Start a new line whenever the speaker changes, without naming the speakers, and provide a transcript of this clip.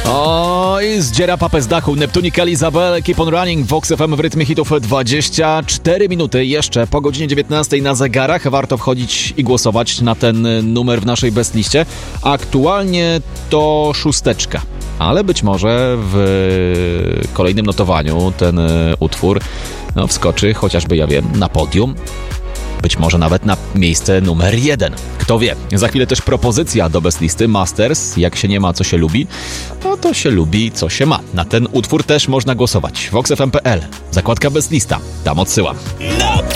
Oj, zdziera papę z dachu. Neptunik Elizabeth, Keep on Running, Vox FM w rytmie hitów. 24 minuty jeszcze po godzinie 19 na zegarach. Warto wchodzić i głosować na ten numer w naszej bestliście. Aktualnie to 6, ale być może w kolejnym notowaniu ten utwór wskoczy chociażby, ja wiem, na podium. Być może nawet na miejsce numer 1. Kto wie. Za chwilę też propozycja do bestlisty Masters. Jak się nie ma, co się lubi, no to się lubi, co się ma. Na ten utwór też można głosować. voxfm.pl. Zakładka bestlista. Tam odsyłam.